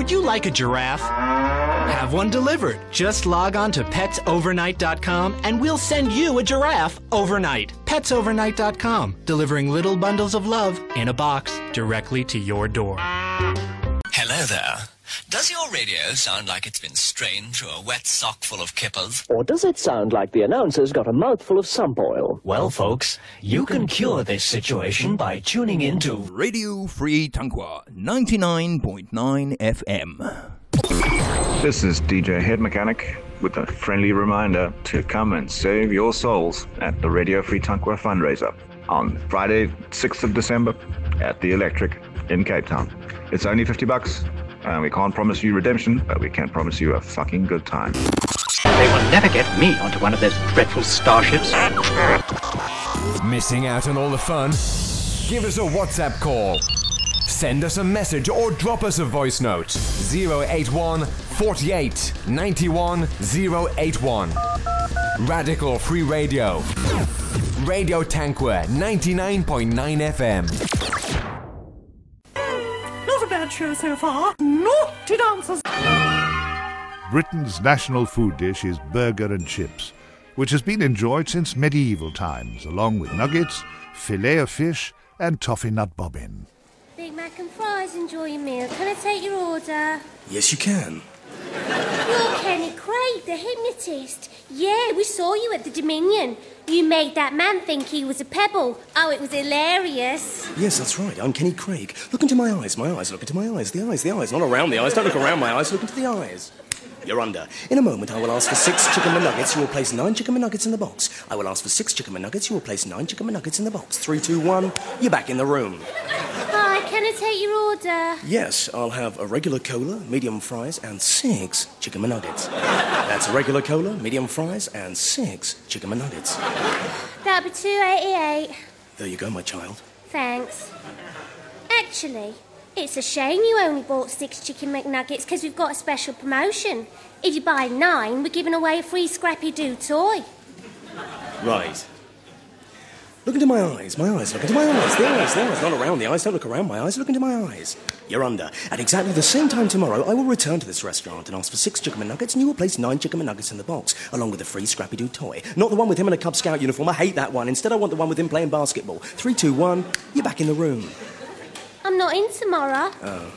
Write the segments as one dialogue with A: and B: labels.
A: Would you like a giraffe? Have one delivered. Just log on to petsovernight.com and we'll send you a giraffe overnight. Petsovernight.com, delivering little bundles of love in a box directly to your door.
B: Hello there. Does your radio sound like it's been strained through a wet sock full of kippers?
C: Or does it sound like the announcer's got a mouthful of sump oil?
D: Well, folks, you can cure this situation by tuning into
E: Radio Free Tongwa 99.9 FM.
F: This is DJ Head Mechanic with a friendly reminder to come and save your souls at the Radio Free Tongwa fundraiser on Friday, 6th of December at the Electric in Cape Town. It's only $50. We can't promise you redemption, but we can promise you a fucking good time.
G: They will never get me onto one of those dreadful starships.
H: Missing out on all the fun? Give us a WhatsApp call. Send us a message or drop us a voice note. 081 48 91 081. Radical Free Radio. Radio Tongwa 99.9 FM.
I: Not a bad show so far. Naughty dancers.
J: Britain's national food dish is burger and chips, which has been enjoyed since medieval times, along with nuggets, fillet of fish and toffee nut bobbin.
K: Big Mac and fries, enjoy your meal. Can I take your order?
L: Yes, you can.
K: You're Kenny Craig, the hypnotist. Yeah, we saw you at the Dominion. You made that man think he was a pebble. Oh, it was hilarious.
L: Yes, that's right. I'm Kenny Craig. Look into my eyes. My eyes. Look into my eyes. The eyes. Not around the eyes. Don't look around my eyes. Look into the eyes. You're under. In a moment, I will ask for 6 chicken McNuggets. You will place 9 chicken McNuggets in the box. I will ask for 6 chicken McNuggets. You will place 9 chicken McNuggets in the box. 3, 2, 1. You're back in the room.
K: Hi, can I take your order?
L: Yes, I'll have a regular cola, medium fries, and 6 chicken McNuggets. That's a regular cola, medium fries, and 6 chicken McNuggets.
K: That'll be $2.88.
L: There you go, my child.
K: Thanks. Actually, it's a shame you only bought 6 chicken McNuggets because we've got a special promotion. If you buy 9, we're giving away a free Scrappy-Doo toy.
L: Right. Look into my eyes. Look into my eyes. The eyes. Not around the eyes. Don't look around my eyes. Look into my eyes. You're under. At exactly the same time tomorrow, I will return to this restaurant and ask for 6 chicken McNuggets, and you will place 9 chicken McNuggets in the box, along with a free Scrappy-Doo toy. Not the one with him in a Cub Scout uniform. I hate that one. Instead, I want the one with him playing basketball. 3, 2, 1. You're back in the room.
K: I'm not in tomorrow.
L: Oh.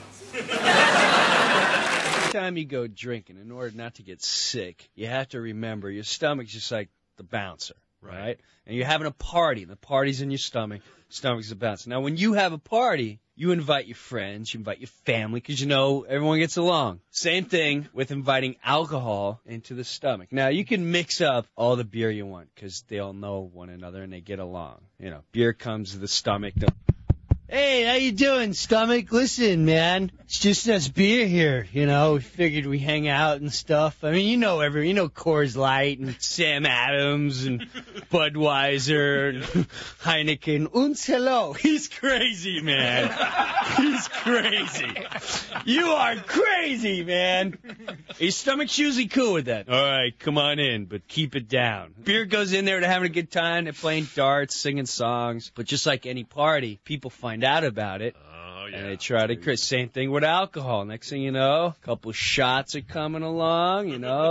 M: Every time you go drinking, in order not to get sick, you have to remember your stomach's just like the bouncer, right? And you're having a party, and the party's in your stomach's the bouncer. Now, when you have a party, you invite your friends, you invite your family, because you know everyone gets along. Same thing with inviting alcohol into the stomach. Now, you can mix up all the beer you want, because they all know one another and they get along. You know, beer comes to the stomach. Hey, how you doing, stomach? Listen, man, it's just us beer here, you know. We figured we hang out and stuff. I mean, you know Coors Light and Sam Adams and Budweiser and Heineken. Uns hello. He's crazy, man. He's crazy. You are crazy, man. Your stomach's usually cool with that. All right, come on in, but keep it down. Beer goes in there, they're having a good time. They're playing darts, singing songs. But just like any party, people find out about it. Oh, yeah. And they try to same thing with alcohol. Next thing you know, a couple shots are coming along, you know.